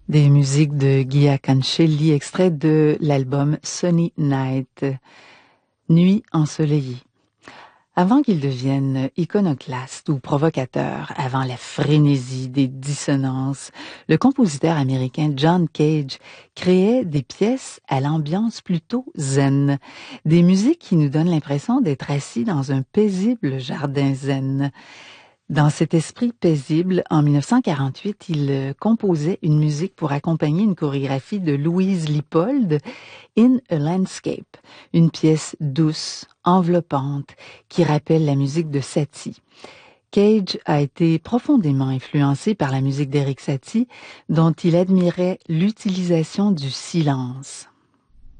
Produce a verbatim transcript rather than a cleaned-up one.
Des musiques de Guy Cancelli, extrait de l'album Sunny Night, Nuit ensoleillée. Avant qu'il devienne iconoclaste ou provocateur, avant la frénésie des dissonances, le compositeur américain John Cage créait des pièces à l'ambiance plutôt zen, des musiques qui nous donnent l'impression d'être assis dans un paisible jardin zen. Dans cet esprit paisible, en mille neuf cent quarante-huit, il euh, composait une musique pour accompagner une chorégraphie de Louise Lippold, In a Landscape, une pièce douce, enveloppante, qui rappelle la musique de Satie. Cage a été profondément influencé par la musique d'Erik Satie, dont il admirait l'utilisation du silence.